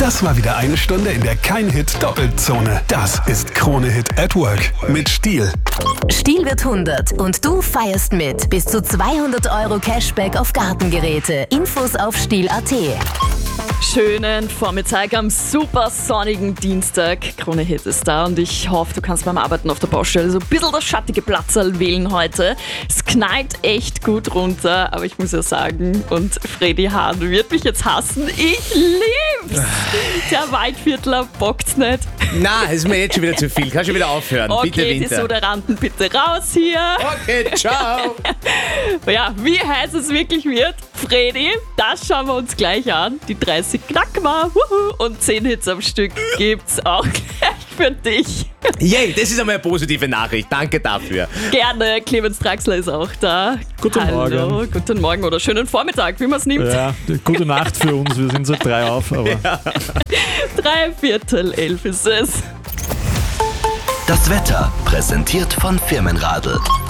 Das war wieder eine Stunde, in der kein Hit doppelt zone. Das ist Krone Hit at Work mit Stiel. Stiel wird 100 und du feierst mit. Bis zu 200 € Cashback auf Gartengeräte. Infos auf stiel.at. Schönen Vormittag am super sonnigen Dienstag. Krone Hit ist da und ich hoffe, du kannst beim Arbeiten auf der Baustelle so ein bisschen das schattige Platzerl wählen heute. Es knallt echt gut runter, aber ich muss ja sagen, und Freddy Hahn wird mich jetzt hassen, ich lieb's! Der Waldviertler bockt's nicht. Na, ist mir jetzt schon wieder zu viel. Kannst du wieder aufhören? Okay, Bitte, die Winter. Soderanten bitte raus hier. Okay, ciao. Ja, wie heiß es wirklich wird, Freddy, das schauen wir uns gleich an. Die 30 knacken wir, und 10 Hits am Stück gibt's auch gleich für dich. Yay, das ist einmal eine positive Nachricht. Danke dafür. Gerne, Clemens Draxler ist auch da. Guten Hallo, Morgen. guten Morgen oder schönen Vormittag, wie man es nimmt. Ja, gute Nacht für uns, wir sind seit 3 auf, aber 11:45 ist es. Das Wetter präsentiert von Firmenradl.